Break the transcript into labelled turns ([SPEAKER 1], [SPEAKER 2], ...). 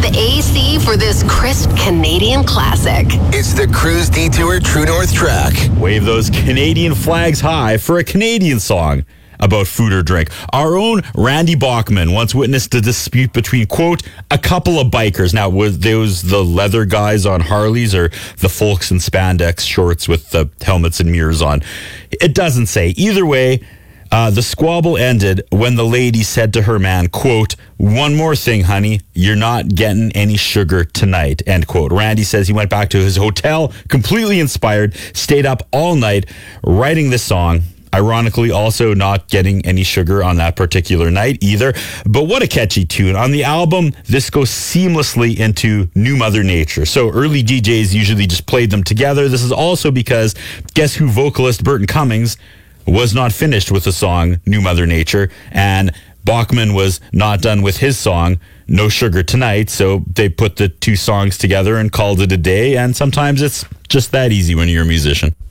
[SPEAKER 1] AC for this crisp Canadian classic.
[SPEAKER 2] It's the Cruise Detour True North track.
[SPEAKER 3] Wave those Canadian flags high for a Canadian song about food or drink. Our own Randy Bachman once witnessed a dispute between, quote, a couple of bikers. Now, was those the leather guys on Harleys or the folks in spandex shorts with the helmets and mirrors on? It doesn't say. Either way, the squabble ended when the lady said to her man, quote, one more thing, honey, you're not getting any sugar tonight, end quote. Randy says he went back to his hotel, completely inspired, stayed up all night writing this song. Ironically, also not getting any sugar on that particular night either. But what a catchy tune. On the album, this goes seamlessly into New Mother Nature. So early DJs usually just played them together. This is also because Guess Who vocalist Burton Cummings was not finished with the song New Mother Nature, and Bachman was not done with his song No Sugar Tonight, so they put the two songs together and called it a day, and sometimes it's just that easy when you're a musician.